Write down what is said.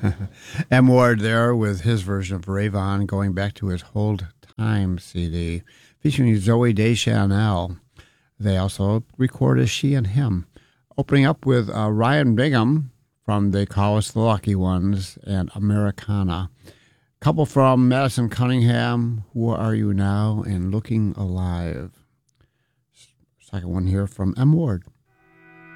M. Ward there with his version of Rave On, going back to his Hold Time CD, featuring Zoe Deschanel. They also recorded She and Him. Opening up with Ryan Bingham from They Call Us the Lucky Ones and Americana. Couple from Madison Cunningham, Who Are You Now, and Looking Alive. Second one here from M. Ward.